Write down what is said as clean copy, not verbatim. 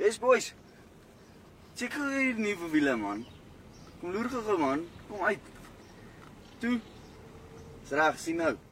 Yes boys. Check gou hier die nuwe wiele man. Kom loer gou man. Kom uit. Toe. Is reg, sien nou.